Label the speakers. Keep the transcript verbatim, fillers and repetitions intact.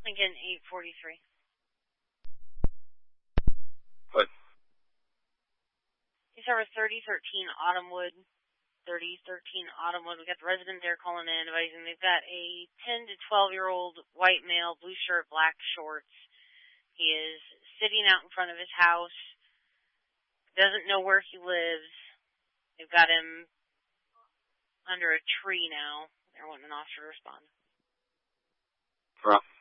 Speaker 1: Lincoln eight forty-three.
Speaker 2: What?
Speaker 1: You service thirty thirteen Autumnwood. thirty thirteen Autumnwood. We got the resident there calling in, advising they've got a ten to twelve year old white male, blue shirt, black shorts. He is sitting out in front of his house. Doesn't know where he lives. They've got him under a tree now. They're wanting an officer to respond.
Speaker 2: Well.